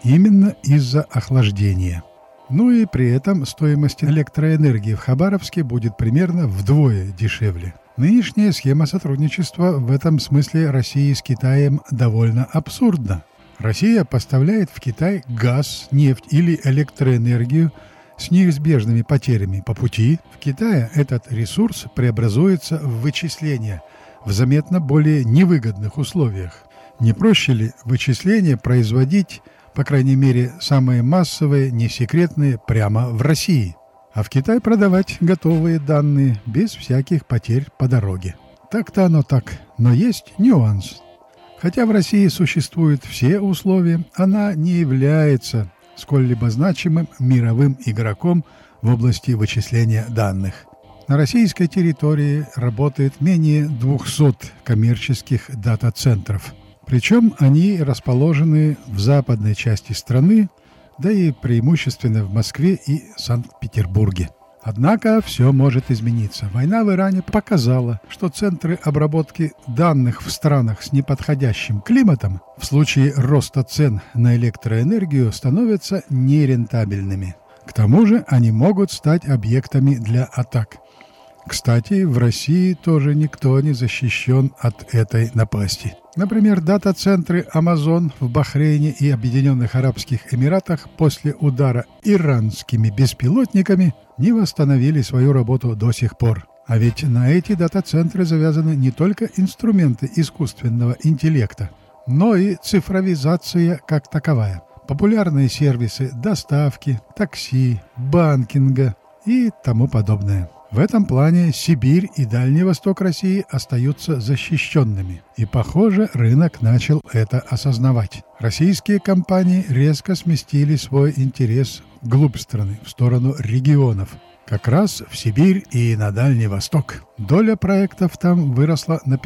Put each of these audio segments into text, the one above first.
именно из-за охлаждения. Ну и при этом стоимость электроэнергии в Хабаровске будет примерно вдвое дешевле. Нынешняя схема сотрудничества в этом смысле России с Китаем довольно абсурдна. Россия поставляет в Китай газ, нефть или электроэнергию с неизбежными потерями по пути. В Китае этот ресурс преобразуется в вычисления в заметно более невыгодных условиях. Не проще ли вычисления производить, по крайней мере, самые массовые, не секретные, прямо в России, а в Китай продавать готовые данные без всяких потерь по дороге? Так-то оно так, но есть нюанс. Хотя в России существуют все условия, она не является сколь-либо значимым мировым игроком в области вычисления данных. На российской территории работает менее 200 коммерческих дата-центров. Причем они расположены в западной части страны, да и преимущественно в Москве и Санкт-Петербурге. Однако все может измениться. Война в Иране показала, что центры обработки данных в странах с неподходящим климатом в случае роста цен на электроэнергию становятся нерентабельными. К тому же они могут стать объектами для атак. Кстати, в России тоже никто не защищен от этой напасти. Например, дата-центры Amazon в Бахрейне и Объединенных Арабских Эмиратах после удара иранскими беспилотниками не восстановили свою работу до сих пор. А ведь на эти дата-центры завязаны не только инструменты искусственного интеллекта, но и цифровизация как таковая. Популярные сервисы доставки, такси, банкинга и тому подобное. В этом плане Сибирь и Дальний Восток России остаются защищенными. И, похоже, рынок начал это осознавать. Российские компании резко сместили свой интерес вглубь страны, в сторону регионов. Как раз в Сибирь и на Дальний Восток. Доля проектов там выросла на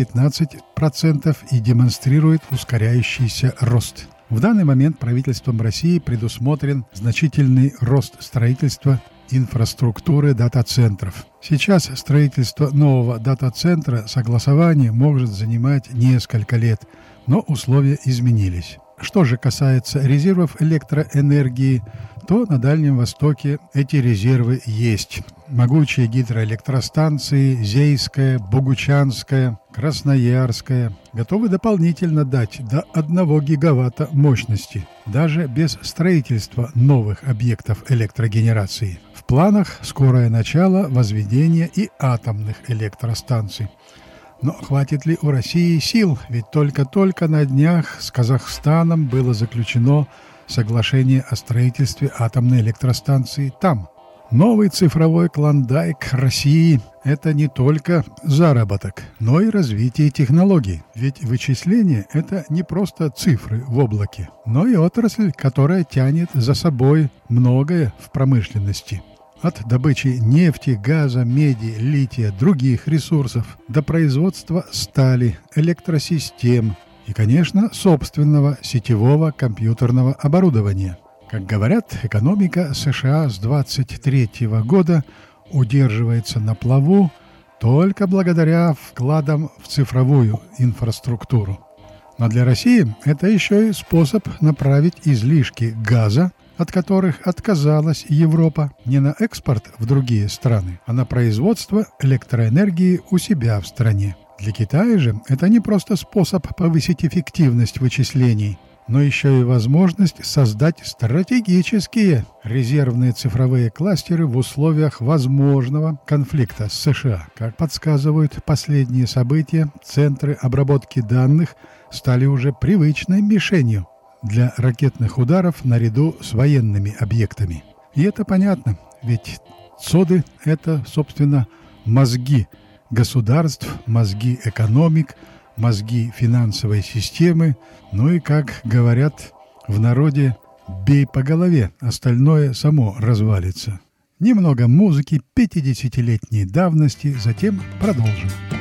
15% и демонстрирует ускоряющийся рост. В данный момент правительством России предусмотрен значительный рост строительства инфраструктуры дата-центров. Сейчас строительство нового дата-центра согласование может занимать несколько лет, но условия изменились. Что же касается резервов электроэнергии, то на Дальнем Востоке эти резервы есть. Могучие гидроэлектростанции Зейская, Богучанская, Красноярская готовы дополнительно дать до 1 гигаватта мощности, даже без строительства новых объектов электрогенерации. В планах скорое начало возведения и атомных электростанций. Но хватит ли у России сил? Ведь только-только на днях с Казахстаном было заключено соглашение о строительстве атомной электростанции там. Новый цифровой клондайк России – это не только заработок, но и развитие технологий. Ведь вычисление – это не просто цифры в облаке, но и отрасль, которая тянет за собой многое в промышленности. От добычи нефти, газа, меди, лития, других ресурсов до производства стали, электросистем и, конечно, собственного сетевого компьютерного оборудования. Как говорят, экономика США с 2023 года удерживается на плаву только благодаря вкладам в цифровую инфраструктуру. Но для России это еще и способ направить излишки газа, от которых отказалась Европа, не на экспорт в другие страны, а на производство электроэнергии у себя в стране. Для Китая же это не просто способ повысить эффективность вычислений, но еще и возможность создать стратегические резервные цифровые кластеры в условиях возможного конфликта с США. Как подсказывают последние события, центры обработки данных стали уже привычной мишенью для ракетных ударов наряду с военными объектами. И это понятно, ведь ЦОДы – это, собственно, мозги государств, мозги экономик, мозги финансовой системы, ну и, как говорят в народе, бей по голове, остальное само развалится. Немного музыки 50-летней давности, затем продолжим.